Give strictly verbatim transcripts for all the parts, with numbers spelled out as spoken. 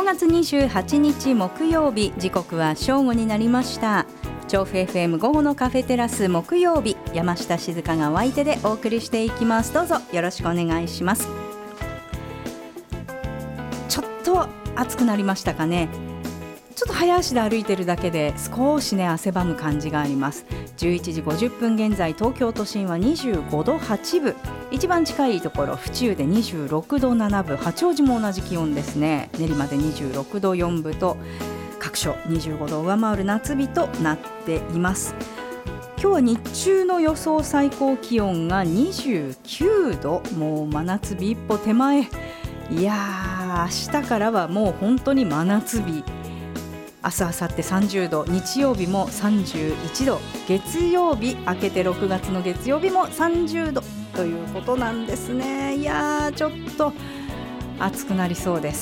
がつにじゅうはちにち木曜日、時刻は正午になりました。調布 エフエム 午後のカフェテラス木曜日、山下静香がお相手でお送りしていきます。どうぞよろしくお願いします。ちょっと暑くなりましたかね。ちょっと早足で歩いてるだけで少しね汗ばむ感じがあります。じゅういちじごじゅっぷん現在、東京都心はにじゅうごどはちぶ、一番近いところ府中でにじゅうろくどななぶ、八王子も同じ気温ですね。練馬でにじゅうろくどよんぶと各所にじゅうごどを上回る夏日となっています。今日は日中の予想最高気温がにじゅうきゅうど、もう真夏日一歩手前。いやー、明日からはもう本当に真夏日。明日明後日さんじゅうど、日曜日もさんじゅういちど、月曜日明けてろくがつの月曜日もさんじゅうどということなんですね。いやー、ちょっと暑くなりそうです。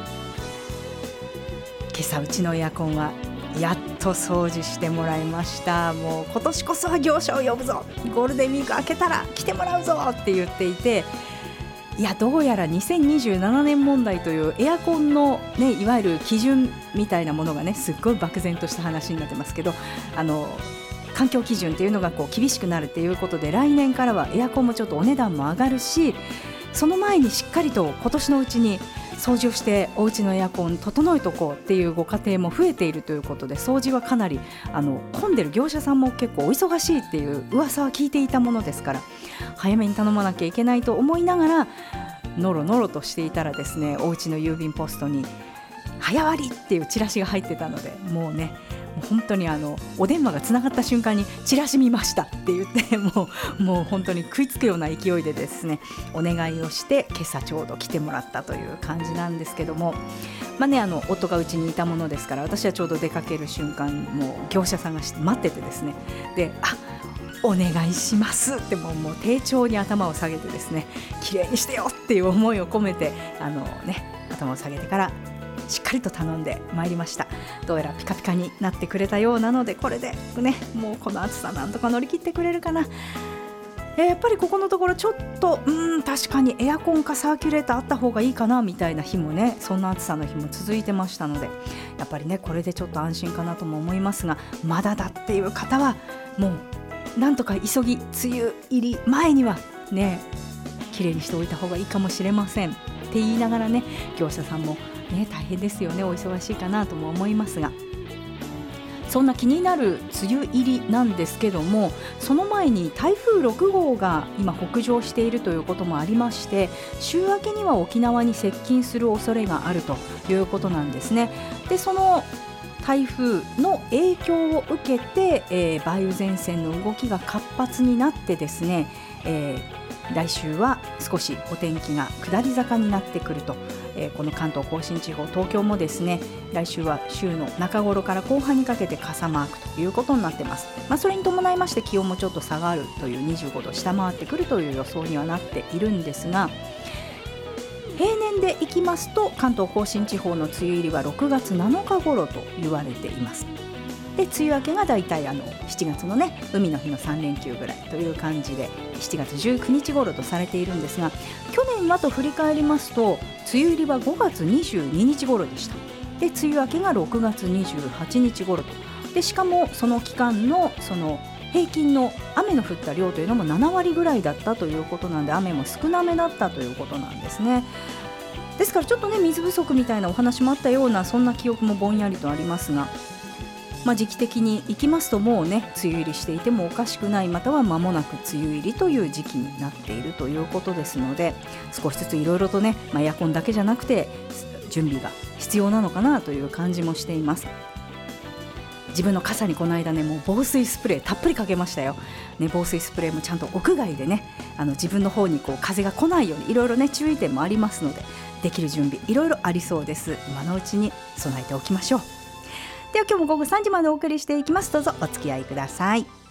今朝うちのエアコンはやっと掃除してもらいました。もう今年こそは業者を呼ぶぞ、ゴールデンウィーク明けたら来てもらうぞって言っていて、いやどうやらにせんにじゅうななねん問題というエアコンの、ね、いわゆる基準みたいなものがね、すっごい漠然とした話になってますけど、あの環境基準っていうのがこう厳しくなるっていうことで、来年からはエアコンもちょっとお値段も上がるし、その前にしっかりと今年のうちに掃除をしてお家のエアコン整えとこうっていうご家庭も増えているということで、掃除はかなりあの混んでる業者さんも結構お忙しいっていう噂は聞いていたものですから、早めに頼まなきゃいけないと思いながらノロノロとしていたらですね、お家の郵便ポストに早割っていうチラシが入ってたので、もうねもう本当にあのお電話がつながった瞬間にチラシ見ましたって言ってもう、もう本当に食いつくような勢いでですねお願いをして、今朝ちょうど来てもらったという感じなんですけども、まあね、あの夫がうちにいたものですから、私はちょうど出かける瞬間もう業者さんが待っててですね、であお願いしますってもう、もう丁重に頭を下げてですね、綺麗にしてよっていう思いを込めてあの、ね、頭を下げてからしっかりと頼んでまいりました。どうやらピカピカになってくれたようなので、これでねもうこの暑さなんとか乗り切ってくれるかな。えー、やっぱりここのところちょっとうーん確かにエアコンかサーキュレーターあった方がいいかなみたいな日もね、そんな暑さの日も続いてましたので、やっぱりねこれでちょっと安心かなとも思いますが、まだだっていう方はもうなんとか急ぎ梅雨入り前にはね綺麗にしておいた方がいいかもしれませんって言いながらね、業者さんもね大変ですよね、お忙しいかなとも思いますが、そんな気になる梅雨入りなんですけども、その前に台風ろくごうが今北上しているということもありまして、週明けには沖縄に接近する恐れがあるということなんですね。でその台風の影響を受けて、えー、梅雨前線の動きが活発になってですね、えー、来週は少しお天気が下り坂になってくると、えー、この関東甲信地方、東京もですね来週は週の中頃から後半にかけて傘マークということになってます。まあ、それに伴いまして気温もちょっと下がるという、にじゅうごど下回ってくるという予想にはなっているんですが、平年でいきますと関東甲信地方の梅雨入りはろくがつなのか頃と言われています。で梅雨明けがだいたいあのしちがつのね海の日のさんれんきゅうぐらいという感じで、しちがつじゅうくにち頃とされているんですが、去年はと振り返りますと梅雨入りはごがつにじゅうににち頃でした。で梅雨明けがろくがつにじゅうはちにち頃と、でしかもその期間のその平均の雨の降った量というのもななわりぐらいだったということなんで、雨も少なめだったということなんですね。ですからちょっとね水不足みたいなお話もあったような、そんな記憶もぼんやりとありますが、まあ、時期的にいきますともうね梅雨入りしていてもおかしくない、または間もなく梅雨入りという時期になっているということですので、少しずついろいろとね、まあ、エアコンだけじゃなくて準備が必要なのかなという感じもしています。自分の傘にこの間ねもう防水スプレーたっぷりかけましたよ、ね、防水スプレーもちゃんと屋外でねあの自分の方にこう風が来ないようにいろいろね注意点もありますので、できる準備いろいろありそうです。今のうちに備えておきましょう。では今日も午後さんじまでお送りしていきます。どうぞお付き合いください。